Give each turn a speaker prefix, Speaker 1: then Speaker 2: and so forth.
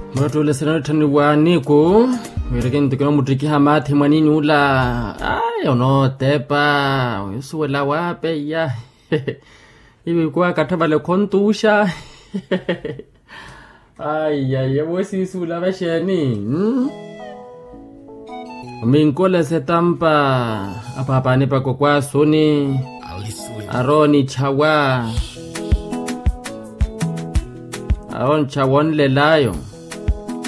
Speaker 1: Mwato le sana tani waniko wireke ndikona mutiki hamati mwanini ula ono tepa usuwela wape ya ibi kwa kataba le kontusha ay wosi sula basheni minkole setampa apa ne pa kwa soni aroni chawa aron chawon le layo